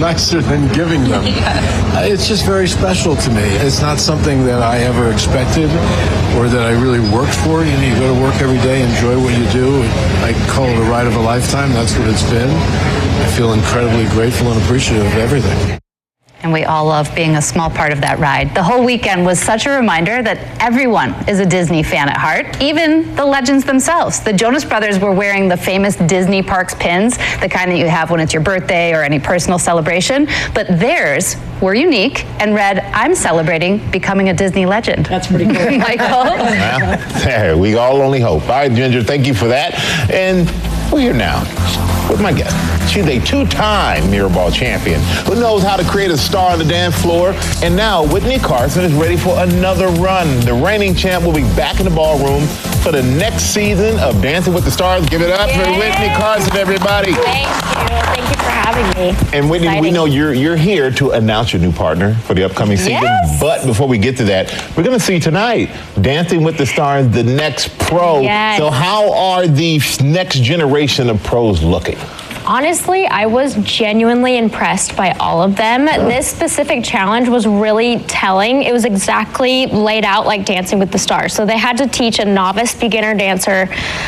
nicer than giving them. It's just very special to me. It's not something that I ever expected or that I really worked for. You go to work every day, enjoy what you do. I call it a ride of a lifetime. That's what it's been. I feel incredibly grateful and appreciative of everything. And we all love being a small part of that ride. The whole weekend was such a reminder that everyone is a Disney fan at heart, even the legends themselves. The Jonas Brothers were wearing the famous Disney Parks pins, the kind that you have when it's your birthday or any personal celebration, but theirs were unique and read, "I'm celebrating becoming a Disney legend." That's pretty cool. Michael? Well, there, we all only hope. All right, Ginger, thank you for that. And we're here now with my guest. She's a two-time Mirrorball champion who knows how to create a star on the dance floor. And now Whitney Carson is ready for another run. The reigning champ will be back in the ballroom for the next season of Dancing with the Stars. Give it up for Whitney Carson, everybody. Thank you. Thank you for having me. And Whitney, Exciting. we know you're here to announce your new partner for the upcoming season. Yes. But before we get to that, we're going to see tonight Dancing with the Stars, the next pro. Yes. So how are the next generation of pros looking? Honestly, I was genuinely impressed by all of them. This specific challenge was really telling. It was exactly laid out like Dancing with the Stars. So they had to teach a novice beginner dancer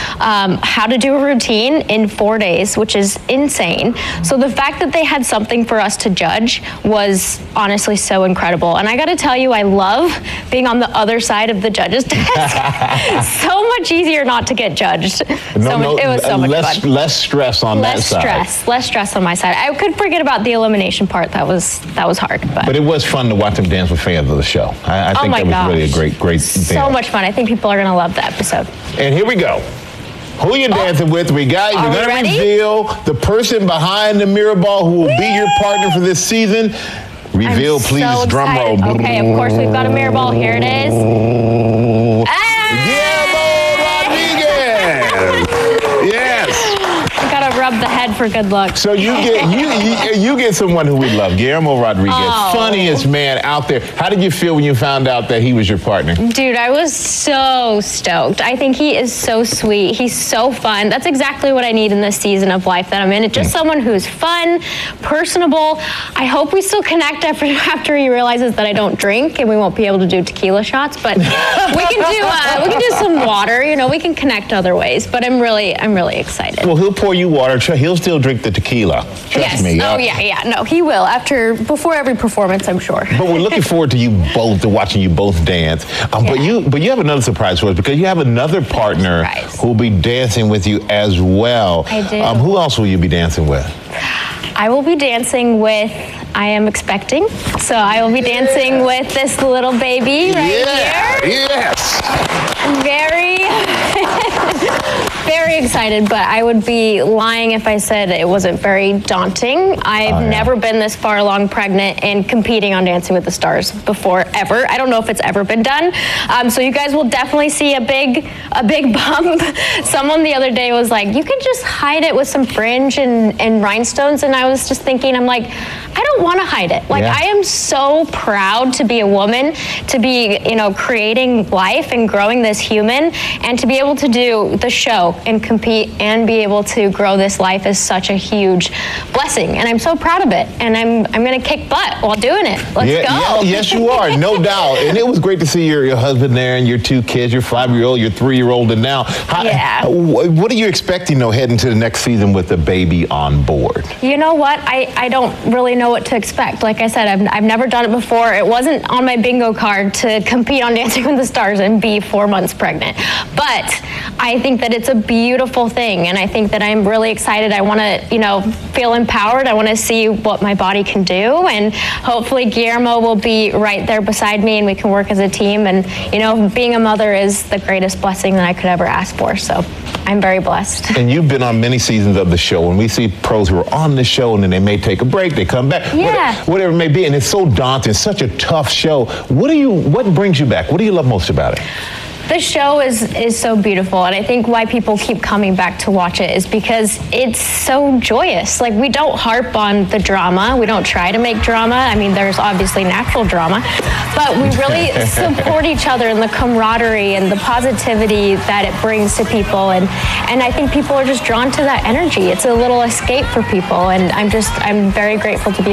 how to do a routine in 4 days, which is insane. So the fact that they had something for us to judge was honestly so incredible. And I got to tell you, I love being on the other side of the judges' desk. So much easier not to get judged. It was so much fun. Less stress on that side. Less stress on my side. I could forget about the elimination part. That was hard. But it was fun to watch them dance with fans of the show. I think that was really a great thing. So much fun. I think people are going to love the episode. And here we go. Who you dancing with? We're going to reveal the person behind the mirror ball who will be your partner for this season. Reveal, please. So drum roll. Okay, of course, we've got a mirror ball. Here it is. Guillermo Rodriguez. Yes. Gotta rub the head for good luck. So you get someone who we love, Guillermo Rodriguez, funniest man out there. How did you feel when you found out that he was your partner? Dude, I was so stoked. I think he is so sweet. He's so fun. That's exactly what I need in this season of life that I'm in. It's just someone who's fun, personable. I hope we still connect after he realizes that I don't drink and we won't be able to do tequila shots. But we can do some water. You know, we can connect other ways. But I'm really excited. Well, he'll pour you water. He'll still drink the tequila. Trust me. Oh, yeah. No, he will. Before every performance, I'm sure. But we're looking forward to watching you both dance. But you have another surprise for us because you have another partner who will be dancing with you as well. I do. Who else will you be dancing with? I will be dancing with, I am expecting. So I will be dancing with this little baby right here. Yes. Very excited, but I would be lying if I said it wasn't very daunting. I've never been this far along pregnant and competing on Dancing with the Stars before, ever. I don't know if it's ever been done. So you guys will definitely see a big bump. Someone the other day was like, you can just hide it with some fringe and rhinestones. And I was just thinking, I'm like, I don't want to hide it. Like, I am so proud to be a woman, to be, creating life and growing this human, and to be able to do the show and compete and be able to grow this life is such a huge blessing. And I'm so proud of it. And I'm going to kick butt while doing it. Let's go. Yes, you are. No doubt. And it was great to see your husband there and your two kids, your 5-year-old, your 3-year-old, and now. What are you expecting, heading to the next season with the baby on board? You know what? I don't really know what to expect. Like I said, I've never done it before. It wasn't on my bingo card to compete on Dancing with the Stars and be 4 months pregnant. But I think that it's a beautiful thing, and I think that I'm really excited. I want to, feel empowered. I want to see what my body can do, and hopefully Guillermo will be right there beside me, and we can work as a team. And being a mother is the greatest blessing that I could ever ask for. So I'm very blessed. And you've been on many seasons of the show, and we see pros who are on the show, and then they may take a break, they come back, whatever it may be, and it's so daunting, such a tough show. What brings you back? What do you love most about it? The show is so beautiful, and I think why people keep coming back to watch it is because it's so joyous. Like, we don't harp on the drama. We don't try to make drama. I mean, there's obviously natural drama, but we really support each other in the camaraderie and the positivity that it brings to people. And I think people are just drawn to that energy. It's a little escape for people, and I'm very grateful to be